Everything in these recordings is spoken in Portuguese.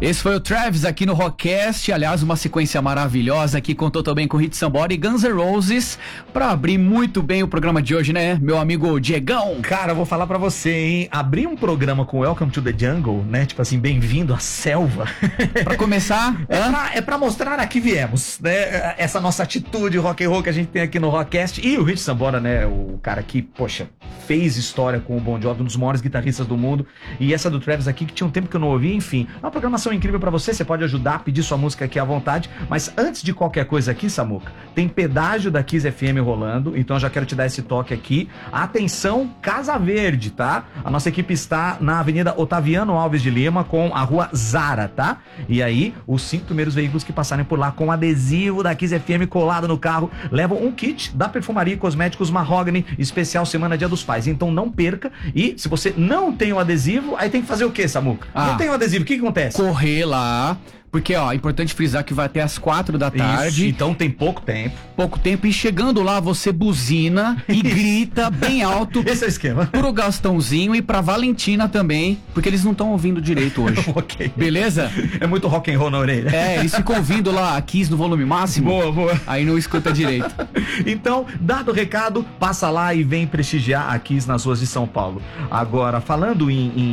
Esse foi o Travis aqui no Rockcast, aliás, uma sequência maravilhosa que contou também com Hit Somebody e Guns N' Roses pra abrir muito bem o programa de hoje, né, meu amigo Diegão? Cara, eu vou falar pra você, hein, abrir um programa com Welcome to the Jungle, né, tipo assim, bem-vindo à selva. Pra começar, é pra mostrar aqui viemos, né, essa nossa atitude rock and roll que a gente tem aqui no Rockcast. E o Hit Somebody, né, o cara que, poxa, fez história com o Bon Jovi, um dos maiores guitarristas do mundo. E essa do Travis aqui, que tinha um tempo que eu não ouvi, enfim, é uma programação incrível pra você pode ajudar, pedir sua música aqui à vontade, mas antes de qualquer coisa aqui, Samuca, tem pedágio da Kiss FM rolando, então eu já quero te dar esse toque aqui. Atenção, Casa Verde, tá? A nossa equipe está na Avenida Otaviano Alves de Lima com a Rua Zara, tá? E aí, os 5 primeiros veículos que passarem por lá com adesivo da Kiss FM colado no carro, levam um kit da Perfumaria e Cosméticos Mahogany, especial Semana Dia dos Pais, então não perca. E se você não tem o adesivo, aí tem que fazer o quê, Samuca? Não tem o adesivo, o que acontece? Correr lá, porque, ó, é importante frisar que vai até às 4 da tarde. Isso, então tem pouco tempo. Pouco tempo, e chegando lá você buzina e grita bem alto. Esse é o esquema. Pro Gastãozinho e pra Valentina também, porque eles não estão ouvindo direito hoje. Ok. Beleza? É muito rock and roll na orelha. É, eles ficam ouvindo lá a Kiss no volume máximo. Boa, boa. Aí não escuta direito. Então, dado o recado, passa lá e vem prestigiar a Kiss nas ruas de São Paulo. Agora, falando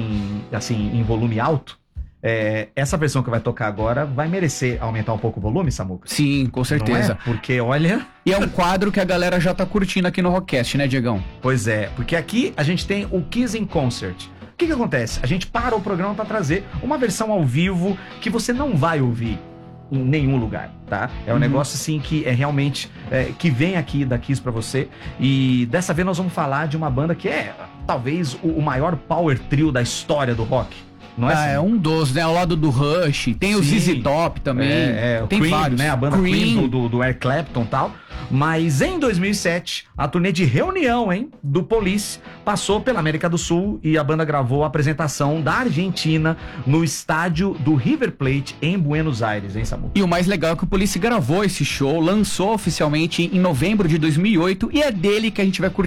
em volume alto, essa versão que vai tocar agora vai merecer aumentar um pouco o volume, Samuca? Sim, com certeza. Não é? Porque, olha... E é um quadro que a galera já tá curtindo aqui no Rockcast, né, Diegão? Pois é, porque aqui a gente tem o Kiss in Concert. O que acontece? A gente para o programa para trazer uma versão ao vivo que você não vai ouvir em nenhum lugar, tá? É um negócio assim que é realmente que vem aqui da Kiss pra você. E dessa vez nós vamos falar de uma banda que é talvez o maior power trio da história do rock. Não é, é um dos, né? Ao lado do Rush, tem o ZZ Top também. Tem Cream, vários, né? A banda Cream do Eric Clapton e tal. Mas em 2007, a turnê de reunião, do Police passou pela América do Sul e a banda gravou a apresentação da Argentina no estádio do River Plate em Buenos Aires, hein, Samu? E o mais legal é que o Police gravou esse show, lançou oficialmente em novembro de 2008 e é dele que a gente vai curtir